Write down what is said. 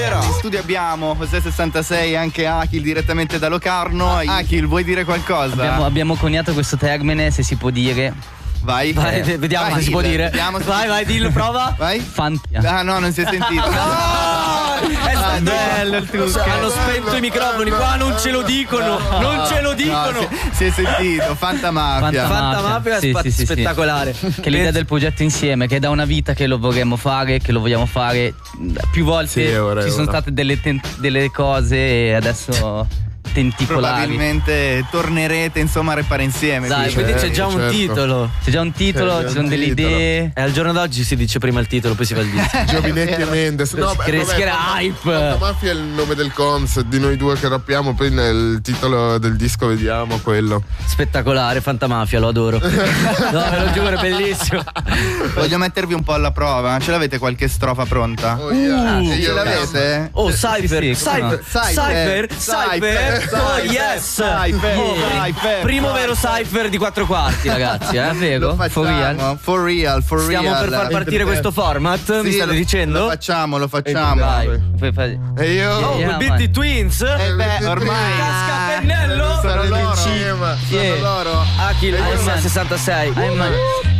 In studio abbiamo José 66 e anche Akil direttamente da Locarno. Akil, vuoi dire qualcosa? Abbiamo coniato questo termine, se si può dire. Vai, vediamo se si può dire. Vai, dillo, prova. Vai. Fantia. Ah no, non si è sentito. È bello il trucco. Hanno spento i microfoni, qua non ce lo dicono. Non ce lo dicono. Si è sentito, Fantamafia. Fantamafia è spettacolare. Che l'idea del progetto insieme, che è da una vita che lo vorremmo fare, che lo vogliamo fare più volte. Ci sono state delle cose e adesso tenticolari. Probabilmente tornerete insomma a repare insieme. Dai, quindi c'è già un titolo. C'è già un titolo, ci sono delle idee. E al giorno d'oggi si dice prima il titolo, poi si fa il disco. Giovinetti e Mendes. No, Crescere hype. Mafia è il nome del concept di noi due che rappiamo. Poi nel titolo del disco vediamo quello. Spettacolare, Fantamafia, lo adoro. No, ve lo giuro, è bellissimo. Voglio mettervi un po' alla prova. Ce l'avete qualche strofa pronta? Ce l'avete? Oh, Cypher. Oh yes! Primo vero Cypher di 4 quarti, ragazzi, vero? For real. Stiamo per far partire questo format, mi state dicendo? Lo facciamo. E io? Oh, Beat Twins? Ormai Casca pennello? Sono loro. Akil 66.